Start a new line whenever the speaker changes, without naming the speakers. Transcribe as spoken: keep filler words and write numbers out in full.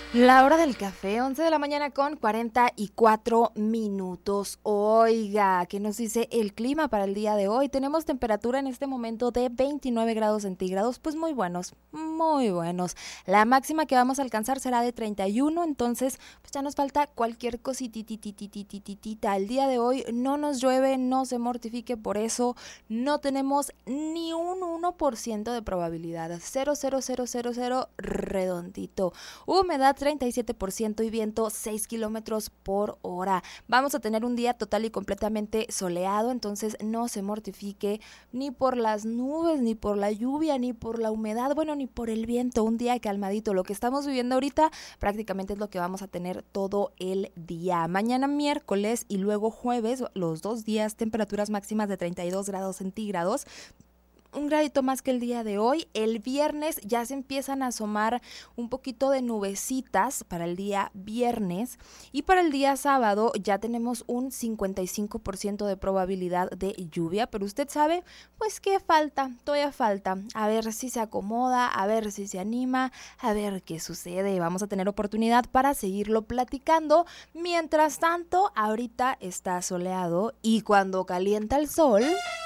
La hora del café, once de la mañana con cuarenta y cuatro minutos. Oiga, ¿qué nos dice el clima para el día de hoy? Tenemos temperatura en este momento de veintinueve grados centígrados, pues muy buenos, muy buenos. La máxima que vamos a alcanzar será de treinta y uno, entonces pues ya nos falta cualquier cosititititititita. El día de hoy no nos llueve, no se mortifique por eso, no tenemos ni un uno por ciento de probabilidad, cero cero cero cero cero redondito. Humedad treinta y siete por ciento y viento seis kilómetros por hora. Vamos a tener un día total y completamente soleado, entonces no se mortifique ni por las nubes, ni por la lluvia, ni por la humedad, bueno, ni por el viento. Un día calmadito. Lo que estamos viviendo ahorita prácticamente es lo que vamos a tener todo el día. Mañana miércoles y luego jueves, los dos días, temperaturas máximas de treinta y dos grados centígrados. Un gradito más que el día de hoy. El viernes ya se empiezan a asomar un poquito de nubecitas para el día viernes, y para el día sábado ya tenemos un cincuenta y cinco por ciento de probabilidad de lluvia, pero usted sabe pues que falta, todavía falta, a ver si se acomoda, a ver si se anima, a ver qué sucede. Vamos a tener oportunidad para seguirlo platicando. Mientras tanto, ahorita está soleado y cuando calienta el sol